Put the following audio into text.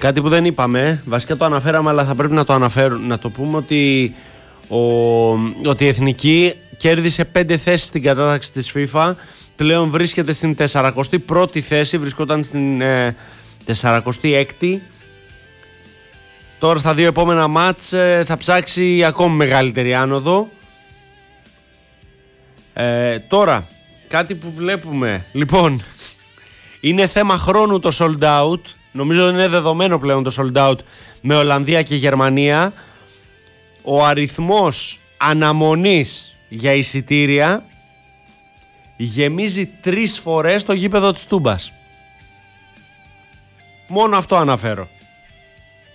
Κάτι που δεν είπαμε, βασικά το αναφέραμε, αλλά θα πρέπει να το πούμε ότι ότι η Εθνική κέρδισε 5 θέσεις στην κατάταξη της FIFA. Πλέον βρίσκεται στην 41η θέση, βρισκόταν στην 46η. Τώρα στα 2 επόμενα μάτς θα ψάξει ακόμη μεγαλύτερη άνοδο. Τώρα, κάτι που βλέπουμε, λοιπόν, είναι θέμα χρόνου το sold out. Νομίζω είναι δεδομένο πλέον το sold out με Ολλανδία και Γερμανία. Ο αριθμός αναμονής για εισιτήρια γεμίζει 3 φορές το γήπεδο της Τούμπας. Μόνο αυτό αναφέρω.